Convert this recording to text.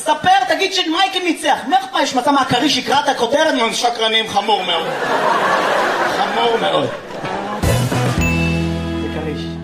ספר, תגיד שמייקל ניצח. מה יש מצא מהכריש יקרא את הכותרת? נו, שקרנים, חמור מאוד. חמור מאוד. זה כריש.